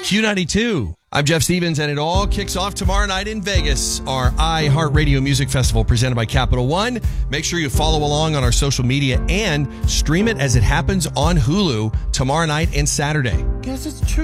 Q92. I'm Jeff Stevens, and it all kicks off tomorrow night in Vegas, our iHeartRadio Music Festival presented by Capital One. Make sure you follow along on our social media and stream it as it happens on Hulu tomorrow night and Saturday. Guess it's true.